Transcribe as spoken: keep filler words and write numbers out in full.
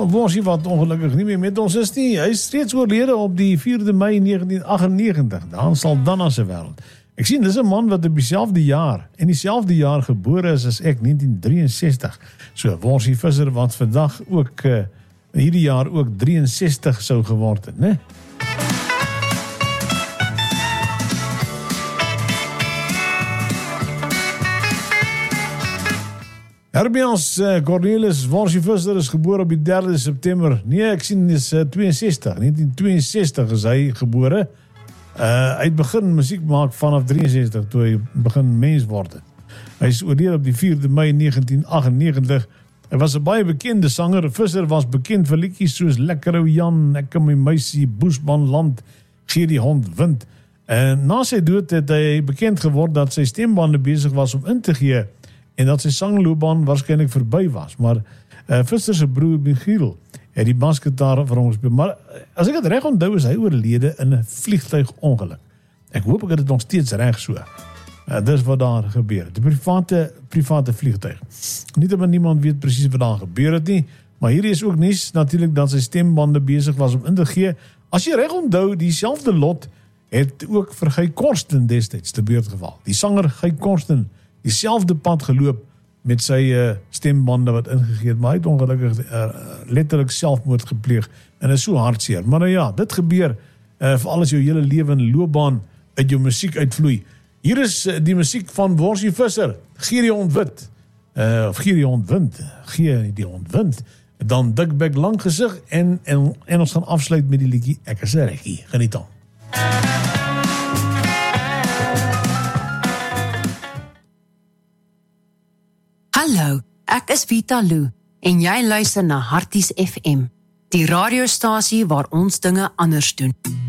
Worsie wat ongelukkig nie meer met ons is nie. Hy is steeds oorlede op die vierde Mei negentien aggennegentig, dan Saldanha se wêreld. Ek sien, dis 'n man wat op dieselfde jaar, en dieselfde jaar gebore is as ek, negentien drieënsestig. So, Worsie Visser wat vandag ook, uh, hierdie jaar ook drieënsestig sou geword het, né? Herbians uh, Cornelis Worsie Visser is gebore op die derde September. Nee, ek sien is uh, tweeënsestig. negentien tweeënsestig is hy gebore. Uh, hy het begin musiek maak vanaf drieënsestig, toe hy begin mens word. Hy is oorlede op die vierde Mei negentien aggennegentig. Hy was 'n baie bekende sanger. Visser was bekend vir liedjies soos Lekker ou Jan, Ek en my meisie, Boesman Land, Gee die hond wind. En na sy dood het hy bekend geword dat sy stembande besig was om in te gee en dat sy sangloopbaan waarskynlik verby was. Maar uh, Visser se broer Michiel het die basgitaar vir hom gespeel. Maar as ek het reg onthou, is hy oorlede in 'n vliegtuigongeluk. Ek hoop ek het dit nog steeds reg so. Uh, dis wat daar gebeur het. 'n private, private vliegtuig. Nie dat niemand weet presies wat daar gebeur het nie, maar hier is ook nuus natuurlik dat sy stembande besig was om in te gee. As jy reg onthou, dieselfde lot het ook vir Guy Korsten destyds te beurt geval. Die sanger Guy Korsten, dieselfde pad geloop met sy uh, stembande wat ingegee het, maar hy het ongelukkig uh, letterlik selfmoord gepleeg en is so hartseer. Maar nou ja, dit gebeur uh, vir alles jou hele lewe en loopbaan uit jou musiek uitvloei. Hier is uh, die musiek van Worsie Visser, Gee die hond wit, uh, of Gee die hond wind, Gee die hond wind, dan Dikbek lang gesig en, en, en ons gaan afsluit met die liedjie Ek is 'n rekkie. Geniet dan. Hallo, ek is Vita Lou en jy luister na Harties F M, die radiostasie waar ons dinge anders doen.